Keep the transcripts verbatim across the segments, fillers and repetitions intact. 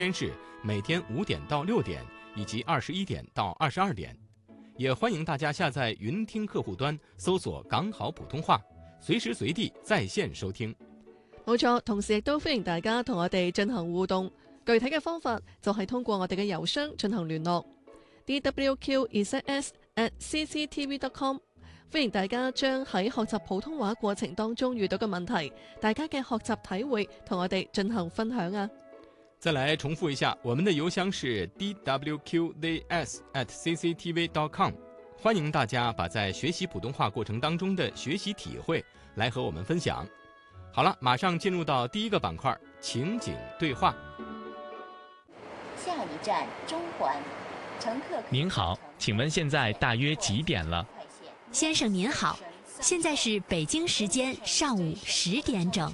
间是每天五点到六点，以及二十一點到二十二點。也歡迎大家下載雲聽客戶端，搜索港好普通話，隨時隨地在線收聽。 冇錯，同時亦都歡迎大家同我哋進行互動。具體嘅方法就係通過我哋嘅郵箱進行聯絡 d w q z s at c c t v dot com。歡迎大家將喺學習普通話過程當中遇到嘅問題，大家嘅學習體會同我哋進行分享啊！ 再來重複一下，我們的郵箱是 d w q z s at c c t v dot com。歡迎大家把在學習普通話過程當中的學習體會來和我們分享。好了，馬上進入到第一個板塊，情景對話。 下一站中環，乘客。 您好，請問現在大約幾點了？ 先生您好，現在是北京時間上午十點整。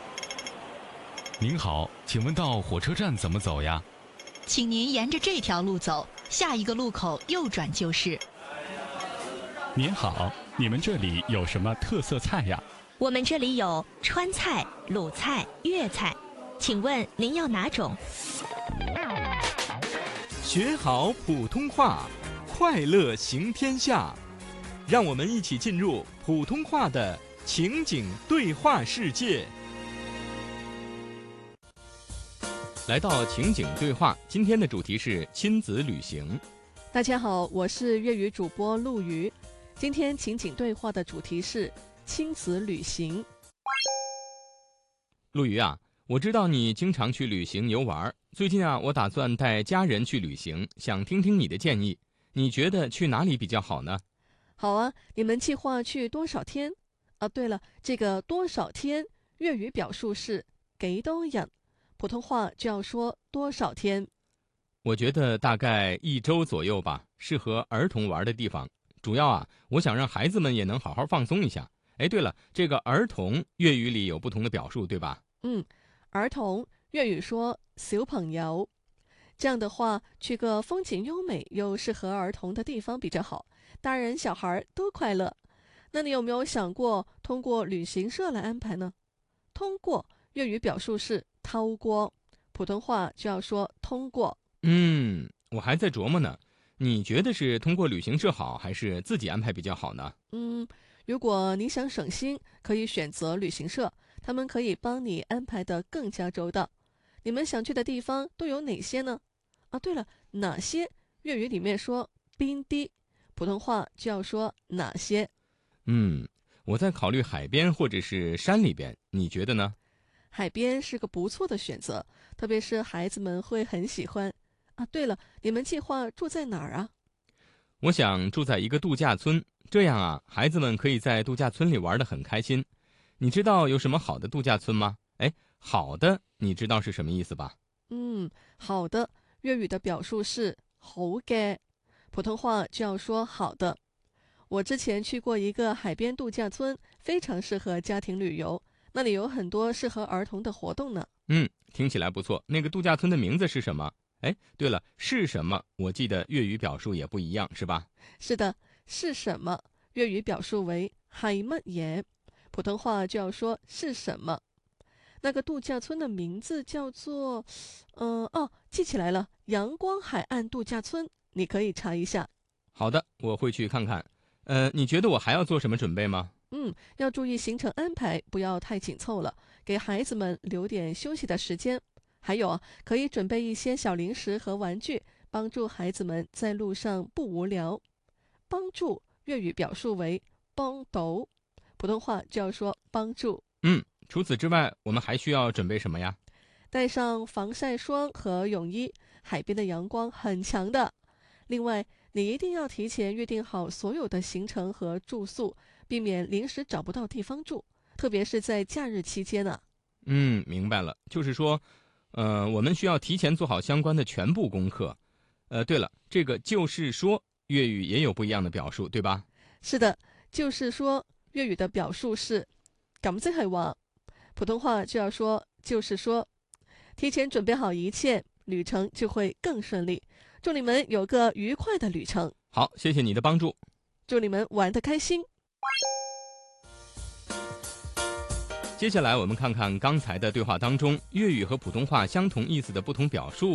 您好，請問到火車站怎麼走呀？ 請您沿着這條路走，下一個路口右轉就是。 您好，你們這裡有什麼特色菜呀？ 我們這裡有川菜、魯菜、粵菜，請問您要哪種？ 學好普通話，快樂行天下。讓我們一起進入普通話的情景對話世界。來到情景對話，今天的主題是親子旅行。 大家好，我是粵語主播陸瑜。今天情景對話的主題是親子旅行。 陸瑜啊，我知道你經常去旅行遊玩，最近啊，我打算帶家人去旅行，想聽聽你的建議。你覺得去哪裡比較好呢？ 好啊，你們計劃去多少天？啊，對了，這個多少天粵語表述是幾多日，普通話就要說多少天。 我覺得大概一周左右吧，適合兒童玩的地方。主要啊，我想讓孩子們也能好好放鬆一下。哎，對了，這個兒童粵語裡有不同的表述，對吧？ 嗯，兒童粵語說小朋友，這樣的話，去個風景優美又適合兒童的地方比較好。大人小孩都快樂。那你有沒有想過通過旅行社來安排呢？通過粵語表述是透過，普通話就要說通過。 嗯，我還在琢磨呢。你覺得是通過旅行社好，還是自己安排比較好呢？ 嗯，如果你想省心，可以選擇旅行社，他們可以幫你安排得更加周到。你們想去的地方都有哪些呢？啊，對了，哪些粵語裡面說邊啲，普通話就要說哪些。 嗯，我在考慮海邊或者是山裡邊，你覺得呢？ 海邊是個不錯的選擇，特別是孩子們會很喜歡。啊，對了，你們計劃住在哪兒啊？ 我想住在一個度假村，這樣啊，孩子們可以在度假村裡玩得很開心。你知道有什麼好的度假村嗎？哎，好的，你知道是什麼意思吧？ 嗯，好的，粵語的表述是好嘅，普通話就要說好的。我之前去過一個海邊度假村，非常適合家庭旅遊，那裡有很多適合兒童的活動呢。 嗯，聽起來不錯。那個度假村的名字是什麼？哎，對了，是什麼？我記得粵語表述也不一樣，是吧？ 是的，是什麼？粵語表述為係乜嘢，普通話就要說是什麼。那個度假村的名字叫做，嗯、呃，哦，記起來了，陽光海岸度假村，你可以查一下。 好的，我會去看看。呃，你覺得我還要做什麼準備嗎？ 嗯，要注意行程安排，不要太緊湊了，給孩子們留點休息的時間。還有啊，可以準備一些小零食和玩具，幫助孩子們在路上不無聊。幫助粵語表述為幫到，普通話就要說幫助。 嗯，除此之外，我們還需要準備什麼呀？ 帶上防曬霜和泳衣，海邊的陽光很強的。另外，你一定要提前預定好所有的行程和住宿，避免臨時找不到地方住，特別是在假日期間啊。 嗯，明白了，就是說呃，我們需要提前做好相關的全部功課。呃，對了，這個就是說粵語也有不一樣的表述，對吧？ 是的，就是說粵語的表述是咁即係話，普通話就要說就是說。提前準備好一切，旅程就會更順利。祝你們有個愉快的旅程。 好，謝謝你的幫助。 祝你們玩得開心。 接下来我们看看刚才的对话当中，粤语和普通话相同意思的不同表述